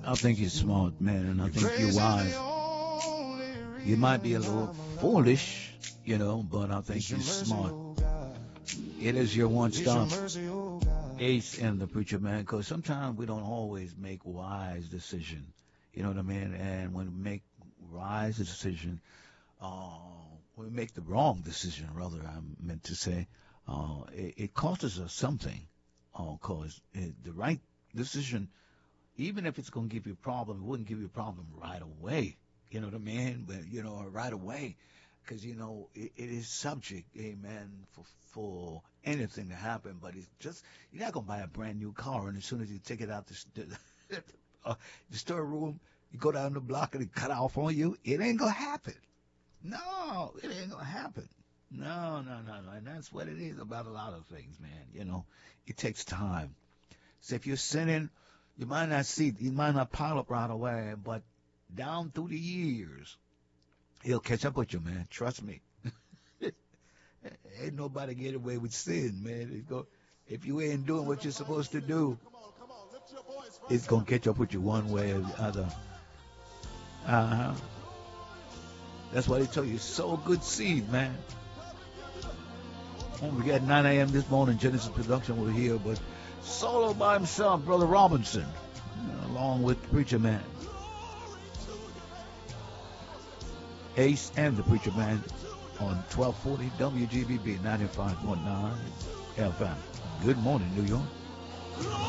I think you're smart, man, and I think you're wise. You might be a little foolish, but I think you're smart. It is your one stop, Ace and the Preacher Man, because sometimes we don't always make wise decision. You know what I mean? And when we make wise decision, uh, when we make the wrong decision, rather, I meant to say, it costs us something. Because the right decision, even if it's going to give you a problem, it wouldn't give you a problem right away. You know what I mean? But, right away. Because, it is subject, amen, for anything to happen. But it's just, you're not going to buy a brand new car, and as soon as you take it out the storeroom, you go down the block and it cut off on you, it ain't going to happen. No, it ain't going to happen. No, no, no, no. And that's what it is about a lot of things, man. It takes time. So if you're sinning, you might not pile up right away, but down through the years, he'll catch up with you, man. Trust me. Ain't nobody get away with sin, man. If you ain't doing what you're supposed to do, it's going to catch up with you one way or the other. Uh-huh. That's why they tell you, sow good seed, man. We got 9 a.m. this morning, Genesis Production was here, but solo by himself, Brother Robinson, along with the Preacher Man. Ace and the Preacher Man on 1240 WGBB 95.9 FM. Good morning, New York.